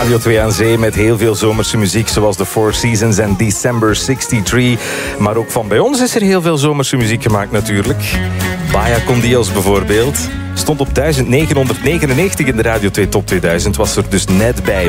Radio 2 aan zee met heel veel zomerse muziek, zoals The Four Seasons en December 63. Maar ook van bij ons is er heel veel zomerse muziek gemaakt natuurlijk. Vaya con Dios bijvoorbeeld. Stond op 1999 in de Radio 2 Top 2000, was er dus net bij.